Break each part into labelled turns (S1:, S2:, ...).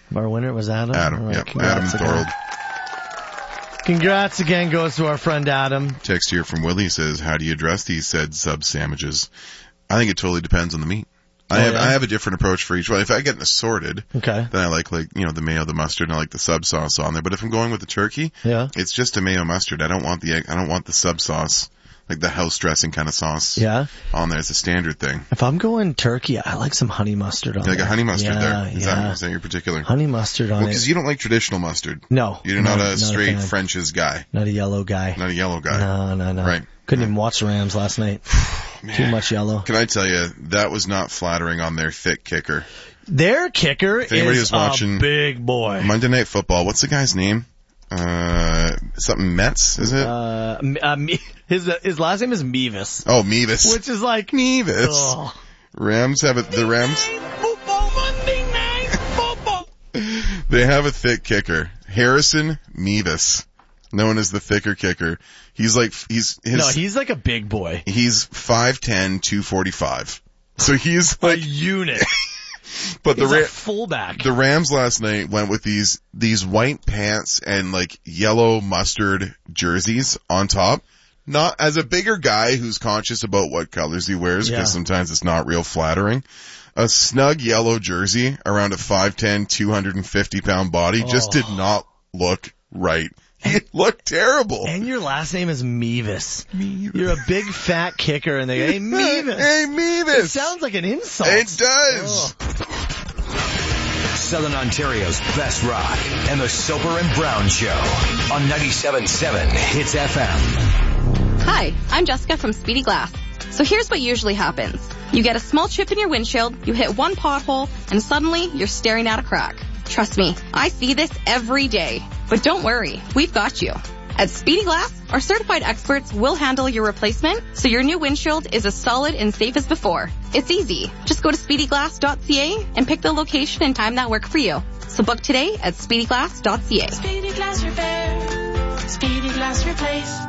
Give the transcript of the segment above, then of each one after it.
S1: Our winner was Adam?
S2: Adam,
S1: Right,
S2: yep. Adam Thorold.
S1: Congrats again goes to our friend Adam.
S2: Text here from Willie says, how do you address these said sub sandwiches? I think it totally depends on the meat. I have a different approach for each one. If I get an assorted, then I like, the mayo, the mustard, and I like the sub sauce on there. But if I'm going with the turkey, it's just a mayo mustard. I don't want the egg. I don't want the sub sauce, like the house dressing kind of sauce. On there. It's a standard thing.
S1: If I'm going turkey, I like some honey mustard on there.
S2: Like a honey mustard there. Is that your particular?
S1: Honey mustard on it.
S2: Because you don't like traditional mustard.
S1: No.
S2: You're not a straight French's guy.
S1: Not a yellow guy.
S2: No.
S1: Right. Couldn't even watch the Rams last night. Too much yellow.
S2: Can I tell you, that was not flattering on their thick kicker.
S1: Their kicker is
S2: watching
S1: a big boy.
S2: Monday Night Football. What's the guy's name? Something Metz, is it?
S1: His last name is Mevis.
S2: Oh, Mevis.
S1: Which is like
S2: Mevis.
S1: Oh.
S2: Rams have it. The Rams.
S1: Monday Night Football.
S2: They have a thick kicker, Harrison Mevis, known as the thicker kicker. He's like a big boy. He's 5'10", 245. So he's like
S1: a unit.
S2: But
S1: he's a fullback.
S2: The Rams last night went with these white pants and like yellow mustard jerseys on top. Not as a bigger guy who's conscious about what colors he wears, because sometimes it's not real flattering. A snug yellow jersey around a 5'10", 250-pound body just did not look right. It looked terrible.
S1: And your last name is Mevis. You're a big fat kicker, and they go, hey, Mevis.
S2: Hey, Mevis.
S1: It sounds like an insult.
S2: It does.
S3: Southern Ontario's best rock and the Soper and Brown Show on 97.7 Hits FM.
S4: Hi, I'm Jessica from Speedy Glass. So here's what usually happens. You get a small chip in your windshield, you hit one pothole, and suddenly you're staring at a crack. Trust me, I see this every day. But don't worry, we've got you. At Speedy Glass, our certified experts will handle your replacement, so your new windshield is as solid and safe as before. It's easy. Just go to speedyglass.ca and pick the location and time that work for you. So book today at speedyglass.ca.
S5: Speedy Glass Repair. Speedy Glass Replace.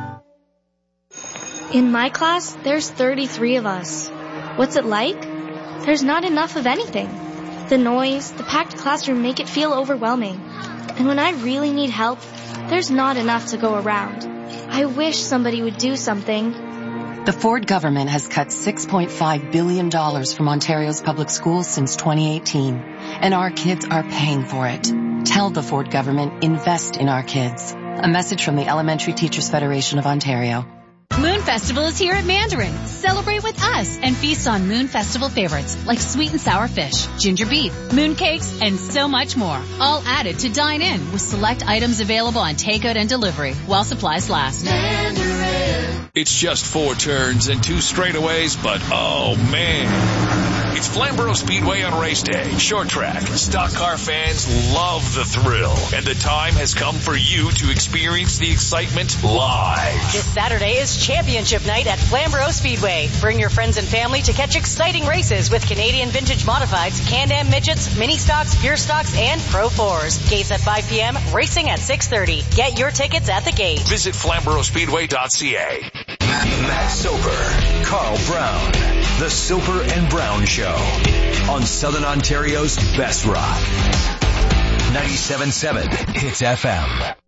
S6: In my class, there's 33 of us. What's it like? There's not enough of anything. The noise, the packed classroom make it feel overwhelming. And when I really need help, there's not enough to go around. I wish somebody would do something.
S7: The Ford government has cut $6.5 billion from Ontario's public schools since 2018, and our kids are paying for it. Tell the Ford government, invest in our kids. A message from the Elementary Teachers Federation of Ontario.
S8: Moon Festival is here at Mandarin. Celebrate with us and feast on Moon Festival favorites like sweet and sour fish, ginger beef, moon cakes, and so much more. All added to dine in with select items available on takeout and delivery while supplies last.
S5: Mandarin.
S9: It's just 4 turns and 2 straightaways, but oh man. It's Flamborough Speedway on race day. Short track. Stock car fans love the thrill. And the time has come for you to experience the excitement live.
S10: This Saturday is championship night at Flamborough Speedway. Bring your friends and family to catch exciting races with Canadian Vintage Modifieds, Can-Am Midgets, Mini Stocks, Pure Stocks, and Pro 4s. Gates at 5 p.m., racing at 6:30. Get your tickets at the gate.
S9: Visit FlamboroughSpeedway.ca.
S3: Matt Soper, Carl Brown, The Soper and Brown Show on Southern Ontario's best rock. 97.7 Hits FM.